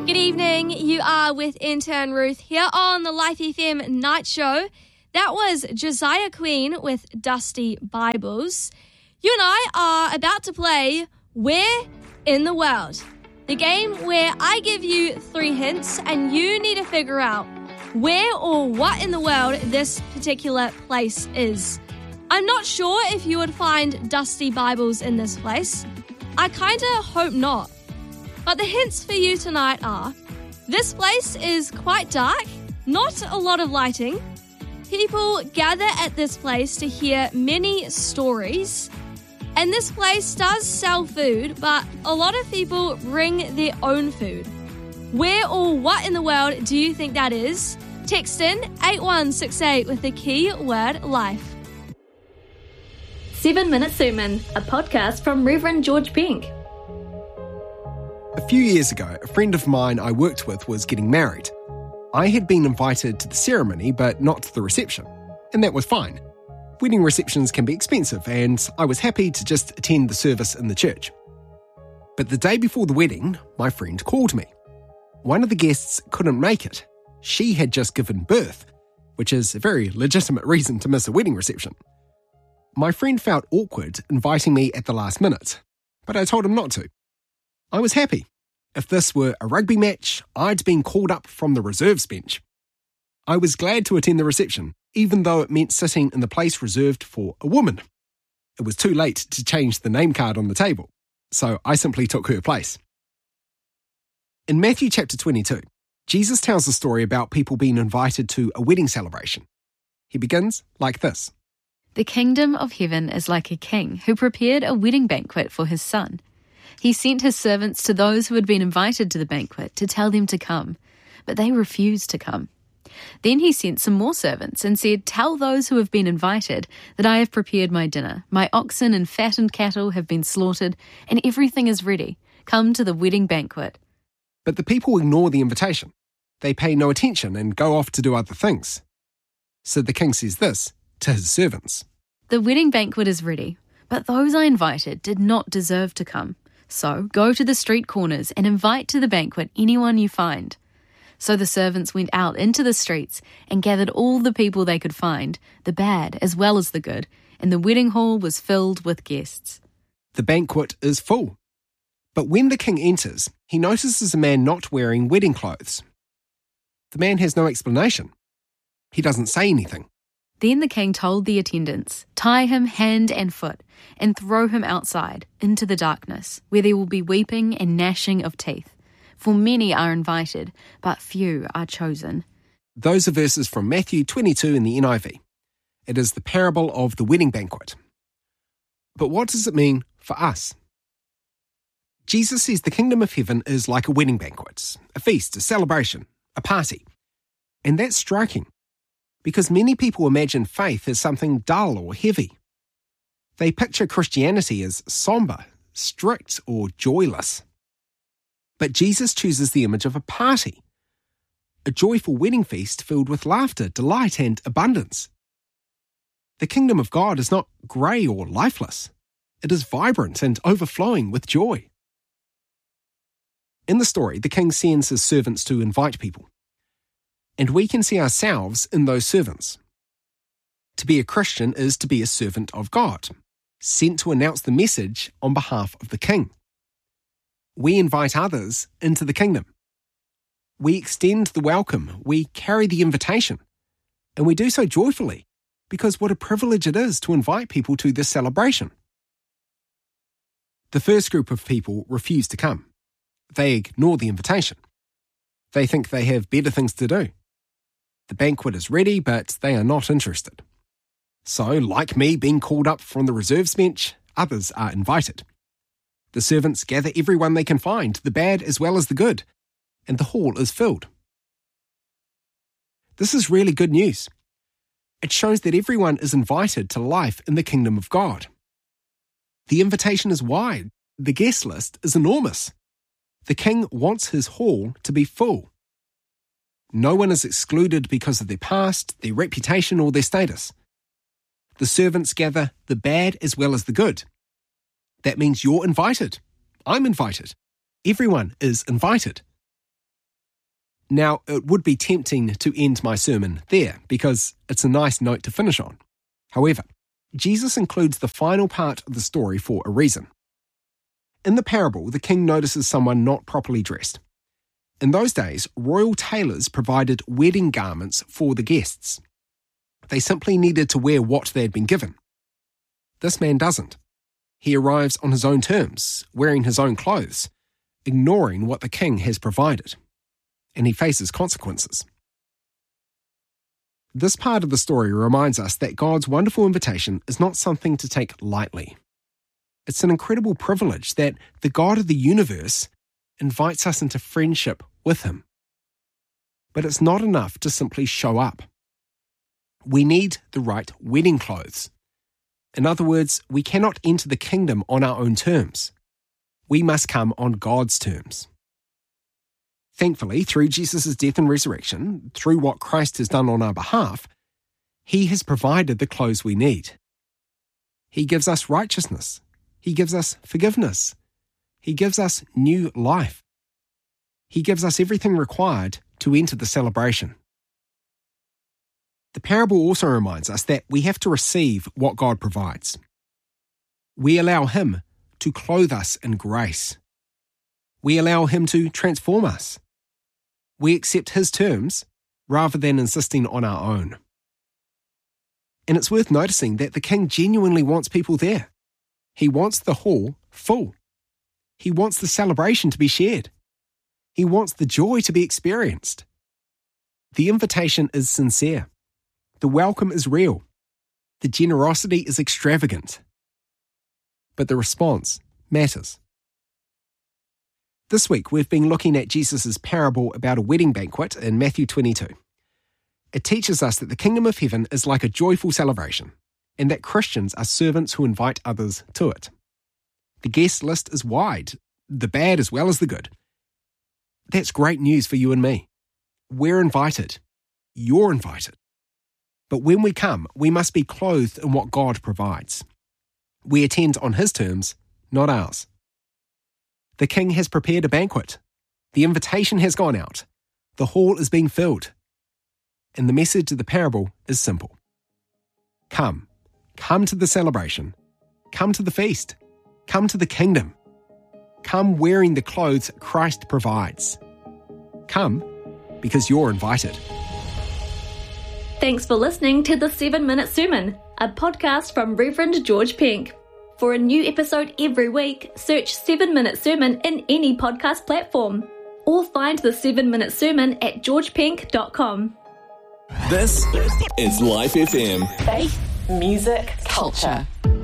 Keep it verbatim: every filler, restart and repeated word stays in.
Good evening, you are with intern Ruth here on the Life F M Night Show. That was Josiah Queen with Dusty Bibles. You and I are about to play Where in the World, the game where I give you three hints and you need to figure out where or what in the world this particular place is. I'm not sure if you would find Dusty Bibles in this place. I kinda hope not. But the hints for you tonight are, this place is quite dark, not a lot of lighting. People gather at this place to hear many stories. And this place does sell food, but a lot of people bring their own food. Where or what in the world do you think that is? Text in eight one six eight with the key word life. Seven Minute Sermon, a podcast from Reverend George Pink. A few years ago, a friend of mine I worked with was getting married. I had been invited to the ceremony, but not to the reception, and that was fine. Wedding receptions can be expensive, and I was happy to just attend the service in the church. But the day before the wedding, my friend called me. One of the guests couldn't make it. She had just given birth, which is a very legitimate reason to miss a wedding reception. My friend felt awkward inviting me at the last minute, but I told him not to. I was happy. If this were a rugby match, I'd been called up from the reserves bench. I was glad to attend the reception, even though it meant sitting in the place reserved for a woman. It was too late to change the name card on the table, so I simply took her place. In Matthew chapter twenty-two, Jesus tells a story about people being invited to a wedding celebration. He begins like this. The kingdom of heaven is like a king who prepared a wedding banquet for his son. He sent his servants to those who had been invited to the banquet to tell them to come, but they refused to come. Then he sent some more servants and said, "Tell those who have been invited that I have prepared my dinner. My oxen and fattened cattle have been slaughtered, and everything is ready. Come to the wedding banquet." But the people ignore the invitation. They pay no attention and go off to do other things. So the king says this to his servants. The wedding banquet is ready, but those I invited did not deserve to come. So go to the street corners and invite to the banquet anyone you find. So the servants went out into the streets and gathered all the people they could find, the bad as well as the good, and the wedding hall was filled with guests. The banquet is full. But when the king enters, he notices a man not wearing wedding clothes. The man has no explanation. He doesn't say anything. Then the king told the attendants, "Tie him hand and foot and throw him outside into the darkness, where there will be weeping and gnashing of teeth. For many are invited, but few are chosen." Those are verses from Matthew twenty-two in the N I V. It is the parable of the wedding banquet. But what does it mean for us? Jesus says the kingdom of heaven is like a wedding banquet, a feast, a celebration, a party. And that's striking, because many people imagine faith as something dull or heavy. They picture Christianity as somber, strict, or joyless. But Jesus chooses the image of a party, a joyful wedding feast filled with laughter, delight, and abundance. The kingdom of God is not grey or lifeless. It is vibrant and overflowing with joy. In the story, the king sends his servants to invite people. And we can see ourselves in those servants. To be a Christian is to be a servant of God, sent to announce the message on behalf of the king. We invite others into the kingdom. We extend the welcome, we carry the invitation, and we do so joyfully, because what a privilege it is to invite people to this celebration. The first group of people refuse to come. They ignore the invitation. They think they have better things to do. The banquet is ready, but they are not interested. So, like me being called up from the reserves bench, others are invited. The servants gather everyone they can find, the bad as well as the good, and the hall is filled. This is really good news. It shows that everyone is invited to life in the kingdom of God. The invitation is wide. The guest list is enormous. The king wants his hall to be full. No one is excluded because of their past, their reputation, or their status. The servants gather the bad as well as the good. That means you're invited. I'm invited. Everyone is invited. Now, it would be tempting to end my sermon there because it's a nice note to finish on. However, Jesus includes the final part of the story for a reason. In the parable, the king notices someone not properly dressed. In those days, royal tailors provided wedding garments for the guests. They simply needed to wear what they had been given. This man doesn't. He arrives on his own terms, wearing his own clothes, ignoring what the king has provided, and he faces consequences. This part of the story reminds us that God's wonderful invitation is not something to take lightly. It's an incredible privilege that the God of the universe invites us into friendship with him. But it's not enough to simply show up. We need the right wedding clothes. In other words, we cannot enter the kingdom on our own terms. We must come on God's terms. Thankfully, through Jesus' death and resurrection, through what Christ has done on our behalf, he has provided the clothes we need. He gives us righteousness. He gives us forgiveness. He gives us new life. He gives us everything required to enter the celebration. The parable also reminds us that we have to receive what God provides. We allow him to clothe us in grace. We allow him to transform us. We accept his terms rather than insisting on our own. And it's worth noticing that the king genuinely wants people there. He wants the hall full. He wants the celebration to be shared. He wants the joy to be experienced. The invitation is sincere. The welcome is real. The generosity is extravagant. But the response matters. This week, we've been looking at Jesus' parable about a wedding banquet in Matthew twenty-two. It teaches us that the kingdom of heaven is like a joyful celebration, and that Christians are servants who invite others to it. The guest list is wide, the bad as well as the good. That's great news for you and me. We're invited. You're invited. But when we come, we must be clothed in what God provides. We attend on his terms, not ours. The king has prepared a banquet. The invitation has gone out. The hall is being filled. And the message of the parable is simple. Come. Come to the celebration. Come to the feast. Come to the kingdom. Come wearing the clothes Christ provides. Come because you're invited. Thanks for listening to the seven minute Sermon, a podcast from Reverend George Pink. For a new episode every week, search seven minute Sermon in any podcast platform, or find the seven minute Sermon at george pink dot com. This is Life F M. Faith, music, culture.